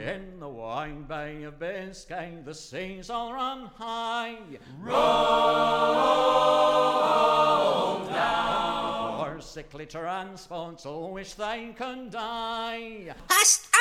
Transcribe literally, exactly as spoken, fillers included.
In the wide Bay of Biscay, the seas all run high. Roll down. Poor sickly transports all wish they could die. Hast